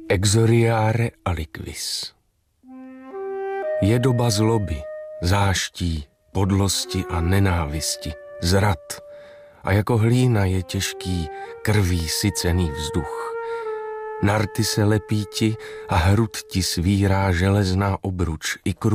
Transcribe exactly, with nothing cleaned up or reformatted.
Exoriare aliquis. Je doba zloby, záští, podlosti a nenávisti, zrad. A jako hlína je těžký, krví sycený vzduch. Narty se lepí ti a hrud ti svírá železná obruč i